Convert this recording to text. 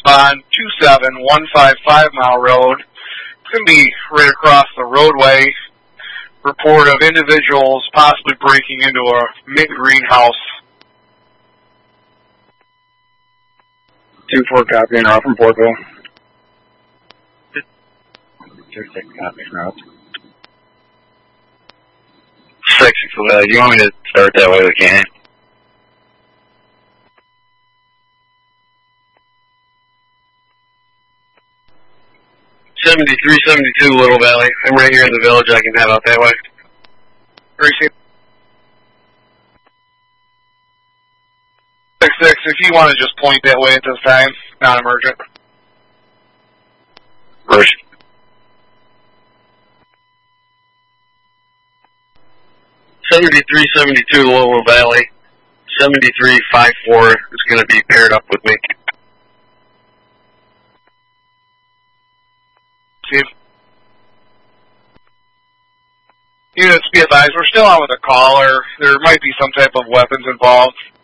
on 27155 Mile Road. It's going to be right across the roadway. Report of individuals possibly breaking into a mint greenhouse. 2-4 copy and off from Portville. 2-6 copy and route. 6, do you want me to start that way? We can. $7372 Little Valley. I'm right here in the village. I can head out that way. Receive. 6-6, if you want to just point that way at this time, non-emergent. First. $7372 Little Valley. 7354 is going to be paired up with me. Units, be advised, we're still on with a caller. There might be some type of weapons involved.